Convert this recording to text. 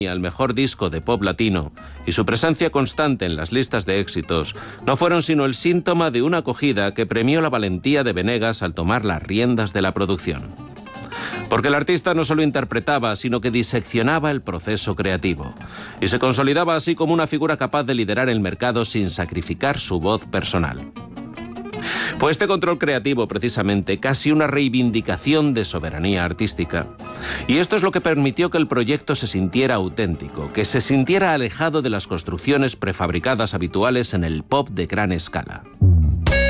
el mejor disco de pop latino y su presencia constante en las listas de éxitos no fueron sino el síntoma de una acogida que premió la valentía de Venegas al tomar las riendas de la producción. Porque el artista no solo interpretaba, sino que diseccionaba el proceso creativo y se consolidaba así como una figura capaz de liderar el mercado sin sacrificar su voz personal. Fue este control creativo, precisamente, casi una reivindicación de soberanía artística. Y esto es lo que permitió que el proyecto se sintiera auténtico, que se sintiera alejado de las construcciones prefabricadas habituales en el pop de gran escala.